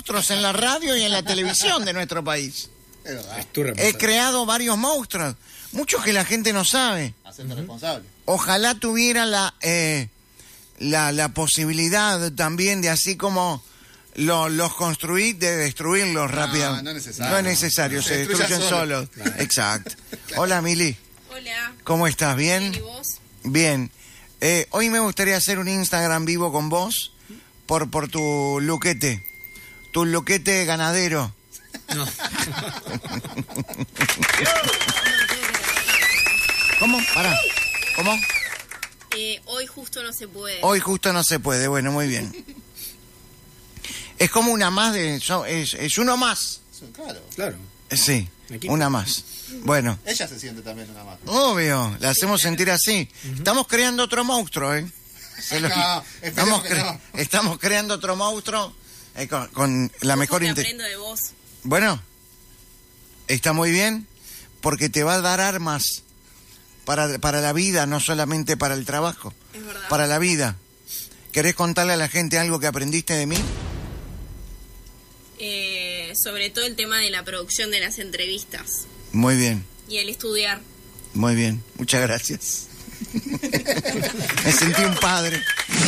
monstruos en la radio y en la televisión de nuestro país. Es verdad. He creado varios monstruos, muchos que la gente no sabe. Hacerte responsable. Ojalá tuviera la posibilidad también de, así como los construí, de destruirlos rápidamente. No es necesario. No es necesario, se destruyen solos. Exacto. Hola, Mili. Hola. ¿Cómo estás? ¿Bien? ¿Y vos? Bien. Hoy me gustaría hacer un Instagram vivo con vos por tu luquete. Tu luquete ganadero. No. ¿Cómo? Pará. ¿Cómo? Hoy justo no se puede. Hoy justo no se puede. Bueno, muy bien. Es como una más de... Es uno más. Claro. Sí, una más. Bueno. Ella se siente también una más. Obvio, la hacemos sentir así. Estamos creando otro monstruo, ¿eh? Estamos creando otro monstruo con la mejor intención. Aprendo de vos. Bueno, está muy bien, porque te va a dar armas para la vida, no solamente para el trabajo. Es verdad. Para la vida. ¿Querés contarle a la gente algo que aprendiste de mí? Sobre todo el tema de la producción de las entrevistas. Muy bien. Y el estudiar. Muy bien, muchas gracias. Me sentí un padre.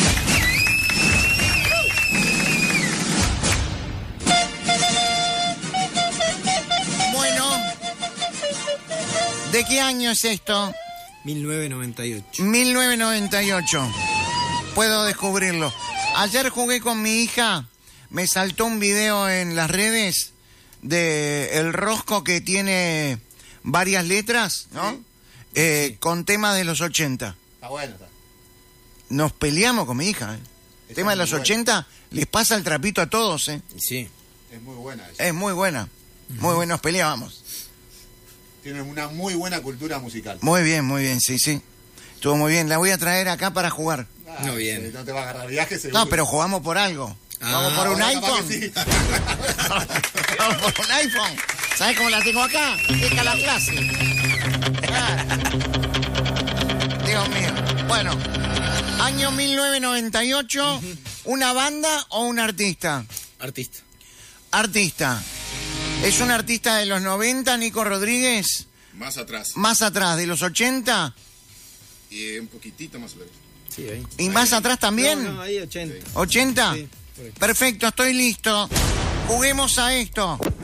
Bueno, ¿de qué año es esto? 1998. 1998. Puedo descubrirlo. Ayer jugué con mi hija, me saltó un video en las redes de el rosco que tiene varias letras, ¿no? Sí. Con temas de los 80. Está bueno. Nos peleamos con mi hija. Tema de los 80 les pasa el trapito a todos, ¿eh? Sí. Es muy buena esa. Es muy buena. Muy buena, nos peleábamos. Tiene una muy buena cultura musical. Muy bien, sí. Estuvo muy bien. La voy a traer acá para jugar. No, bien. No te va a agarrar viaje, seguro. No, pero jugamos por algo. Vamos por un iPhone. Sí. Vamos por un iPhone. ¿Sabes cómo la tengo acá? Esta la clase. Dios mío. Bueno, año 1998, ¿una banda o un artista? Artista. Artista. ¿Es un artista de los 90, Nico Rodríguez? Más atrás. ¿Más atrás, de los 80? Y un poquitito más atrás. Sí, ahí. ¿Y más atrás también? No, ahí 80. ¿80? Sí, perfecto, estoy listo. Juguemos a esto.